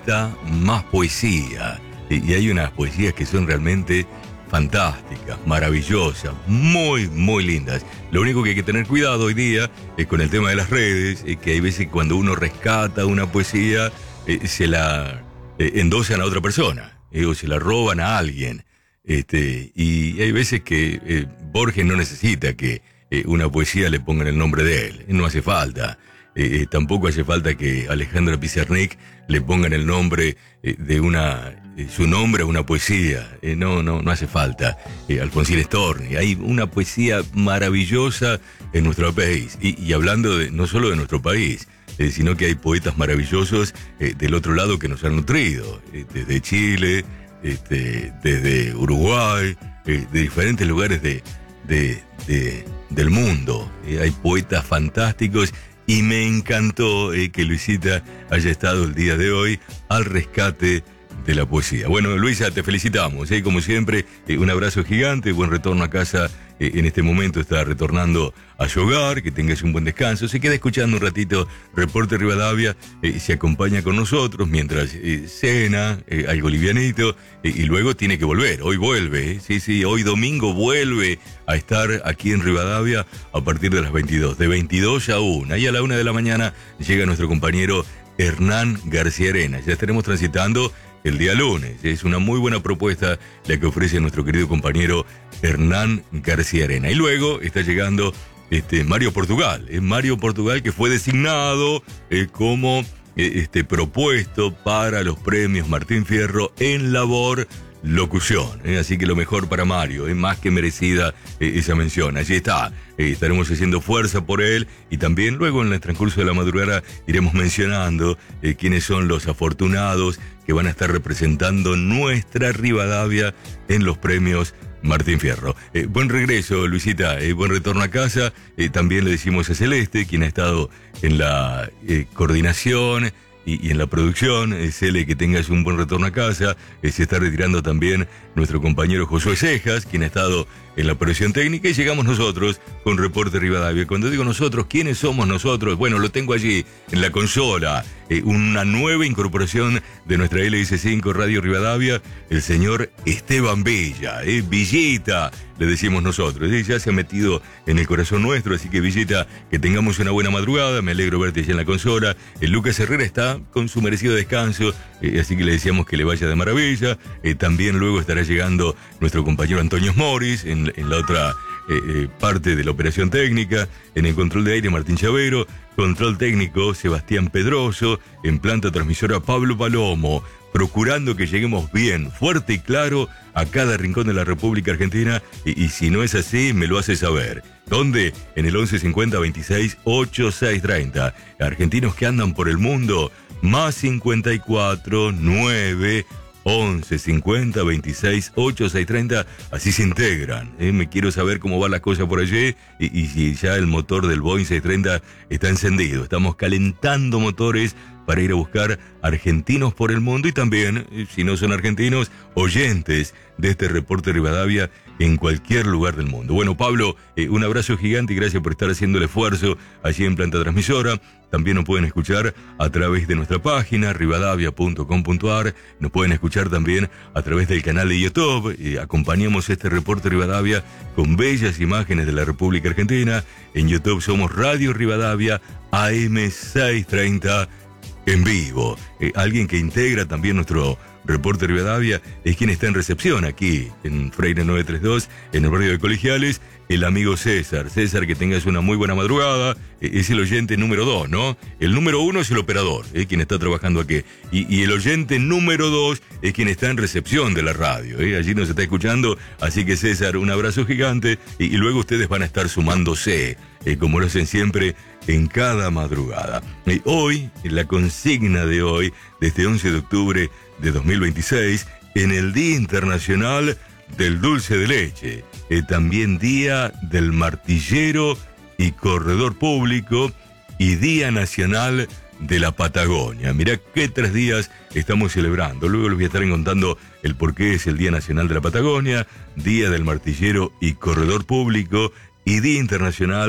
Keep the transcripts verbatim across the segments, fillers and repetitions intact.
poeta, más poesía. Y hay unas poesías que son realmente fantásticas, maravillosas, muy, muy lindas. Lo único que hay que tener cuidado hoy día es con el tema de las redes, es que hay veces cuando uno rescata una poesía, eh, se la eh, endosan a otra persona, eh, o se la roban a alguien. Este, y hay veces que eh, Borges no necesita que eh, una poesía le pongan el nombre de él, no hace falta. Eh, tampoco hace falta que Alejandra Pizarnik le pongan el nombre eh, de una, eh, su nombre a una poesía. Eh, no, no, no hace falta. Eh, Alfonsín Storni, hay una poesía maravillosa en nuestro país. Y, y hablando de, no solo de nuestro país, eh, sino que hay poetas maravillosos eh, del otro lado que nos han nutrido, eh, desde Chile, este, desde Uruguay, eh, de diferentes lugares de, de, de, del mundo. Eh, hay poetas fantásticos. Y me encantó eh, que Luisita haya estado el día de hoy al rescate de la poesía. Bueno, Luisa, te felicitamos, eh, como siempre, eh, un abrazo gigante, buen retorno a casa. Eh, en este momento está retornando a su hogar, que tengas un buen descanso. Se queda escuchando un ratito Reporte Rivadavia, eh, se acompaña con nosotros mientras eh, cena, eh, algo livianito, eh, y luego tiene que volver. Hoy vuelve, eh, sí, sí, hoy domingo vuelve a estar aquí en Rivadavia a partir de las veintidós, de veintidós a una. Y a la una de la mañana llega nuestro compañero Hernán García Arenas. Ya estaremos transitando el día lunes. Es una muy buena propuesta la que ofrece nuestro querido compañero Hernán García Arenas. Y luego está llegando este Mario Portugal. Es Mario Portugal, que fue designado eh, como eh, este, propuesto para los premios Martín Fierro en labor locución, ¿eh? Así que lo mejor para Mario, es ¿eh? Más que merecida eh, esa mención. Allí está, eh, estaremos haciendo fuerza por él y también luego en el transcurso de la madrugada iremos mencionando eh, quiénes son los afortunados que van a estar representando nuestra Rivadavia en los premios Martín Fierro. Eh, buen regreso, Luisita, eh, buen retorno a casa. Eh, también le decimos a Celeste, quien ha estado en la eh, coordinación Y, y en la producción, eh, Cele, que tengas un buen retorno a casa. Eh, se está retirando también nuestro compañero Josué Cejas, quien ha estado en la operación técnica, y llegamos nosotros con Reporte Rivadavia. Cuando digo nosotros, ¿quiénes somos nosotros? Bueno, lo tengo allí en la consola, eh, una nueva incorporación de nuestra L S cinco Radio Rivadavia, el señor Esteban Villa, eh, Villita, le decimos nosotros, eh, ya se ha metido en el corazón nuestro, así que Villita, que tengamos una buena madrugada, me alegro verte allá en la consola. El Lucas Herrera está con su merecido descanso, eh, así que le decíamos que le vaya de maravilla. Eh, también luego estará llegando nuestro compañero Antonio Moris en, en la otra eh, eh, parte de la operación técnica. En el control de aire, Martín Chavero. Control técnico, Sebastián Pedroso. En planta transmisora, Pablo Palomo. Procurando que lleguemos bien, fuerte y claro a cada rincón de la República Argentina. Y, y si no es así, me lo hace saber. ¿Dónde? En el once cincuenta veintiséis ochenta y seis treinta. Argentinos que andan por el mundo, más cincuenta y cuatro nueve once cincuenta veintiséis ochenta y seis treinta. Así se integran. ¿eh? Me quiero saber cómo va la cosa por allí y, y si ya el motor del Boeing seiscientos treinta está encendido. Estamos calentando motores para ir a buscar argentinos por el mundo y también, si no son argentinos, oyentes de este Reporte Rivadavia en cualquier lugar del mundo. Bueno, Pablo, eh, un abrazo gigante y gracias por estar haciendo el esfuerzo allí en planta transmisora. También nos pueden escuchar a través de nuestra página, rivadavia punto com punto a r. Nos pueden escuchar también a través del canal de YouTube. Eh, acompañamos este Reporte Rivadavia con bellas imágenes de la República Argentina. En YouTube somos Radio Rivadavia A M seiscientos treinta en vivo. Eh, alguien que integra también nuestro Reporte Rivadavia es quien está en recepción aquí en Freire novecientos treinta y dos, en el barrio de Colegiales, el amigo César. César, que tengas una muy buena madrugada. Eh, es el oyente número dos, ¿no? El número uno es el operador, eh, quien está trabajando aquí. Y, y el oyente número dos es quien está en recepción de la radio. Eh. Allí nos está escuchando. Así que, César, un abrazo gigante. Y, y luego ustedes van a estar sumándose, eh, como lo hacen siempre, en cada madrugada. Eh, hoy, la consigna de hoy, de este once de octubre de dos mil veintiséis, en el Día Internacional del Dulce de Leche, eh, también Día del Martillero y Corredor Público y Día Nacional de la Patagonia. Mirá qué tres días estamos celebrando. Luego les voy a estar contando el por qué es el Día Nacional de la Patagonia, Día del Martillero y Corredor Público y Día Internacional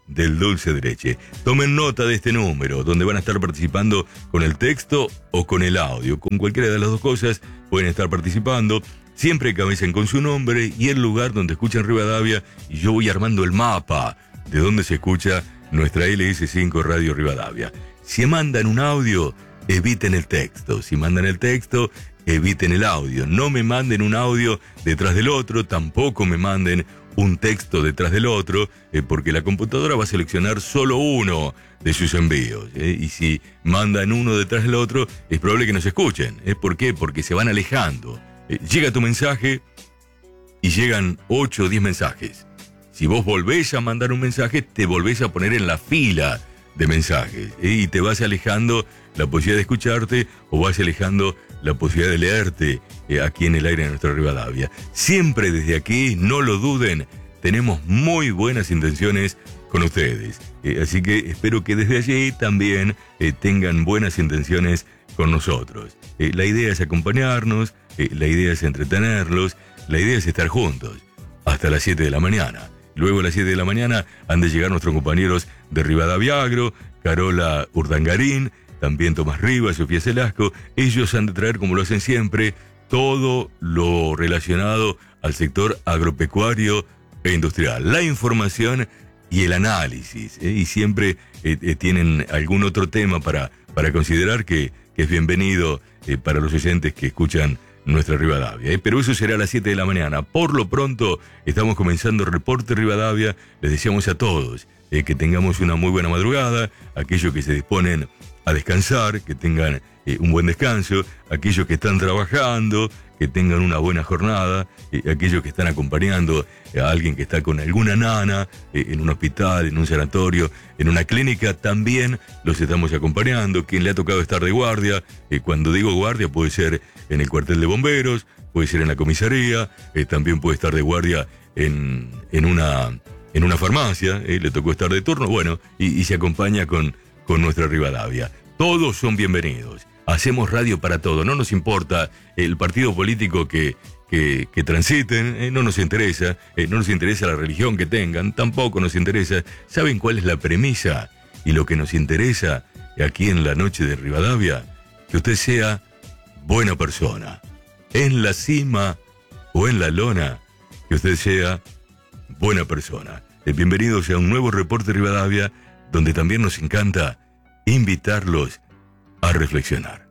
del dulce de leche. Tomen nota de este número, donde van a estar participando con el texto o con el audio. Con cualquiera de las dos cosas pueden estar participando. Siempre cabecen con su nombre y el lugar donde escuchan Rivadavia, y yo voy armando el mapa de donde se escucha nuestra L S cinco Radio Rivadavia. Si mandan un audio, eviten el texto. Si mandan el texto, eviten el audio. No me manden un audio detrás del otro, tampoco me manden un texto detrás del otro, eh, porque la computadora va a seleccionar solo uno de sus envíos. Eh, y si mandan uno detrás del otro, es probable que no se escuchen. ¿Eh? ¿Por qué? Porque se van alejando. Eh, llega tu mensaje y llegan ocho o diez mensajes. Si vos volvés a mandar un mensaje, te volvés a poner en la fila de mensajes. ¿eh? Y te vas alejando la posibilidad de escucharte o vas alejando la posibilidad de leerte eh, aquí en el aire de nuestra Rivadavia. Siempre desde aquí, no lo duden, tenemos muy buenas intenciones con ustedes. Eh, así que espero que desde allí también eh, tengan buenas intenciones con nosotros. Eh, la idea es acompañarnos, eh, la idea es entretenerlos, la idea es estar juntos hasta las siete de la mañana. Luego a las siete de la mañana han de llegar nuestros compañeros de Rivadavia Agro, Carola Urdangarín, también Tomás Rivas, Sofía Celasco. Ellos han de traer, como lo hacen siempre, todo lo relacionado al sector agropecuario e industrial, la información y el análisis. ¿eh? Y siempre eh, eh, tienen algún otro tema para, para considerar que, que es bienvenido eh, para los oyentes que escuchan nuestra Rivadavia. ¿eh? Pero eso será a las siete de la mañana. Por lo pronto, estamos comenzando Reporte Rivadavia. Les deseamos a todos eh, que tengamos una muy buena madrugada, aquellos que se disponen a descansar, que tengan eh, un buen descanso, aquellos que están trabajando, que tengan una buena jornada, eh, aquellos que están acompañando a alguien que está con alguna nana, eh, en un hospital, en un sanatorio, en una clínica, también los estamos acompañando. Quien le ha tocado estar de guardia, eh, cuando digo guardia puede ser en el cuartel de bomberos, puede ser en la comisaría, eh, también puede estar de guardia en, en, una, en una farmacia, eh, le tocó estar de turno, bueno, y, y se acompaña con, con nuestra Rivadavia. Todos son bienvenidos. Hacemos radio para todo. No nos importa el partido político que, que, que transiten, eh, no nos interesa. Eh, no nos interesa la religión que tengan, tampoco nos interesa. ¿Saben cuál es la premisa? Y lo que nos interesa aquí en la noche de Rivadavia, que usted sea buena persona. En la cima o en la lona, que usted sea buena persona. Eh, bienvenidos a un nuevo Reporte Rivadavia, donde también nos encanta invitarlos a reflexionar.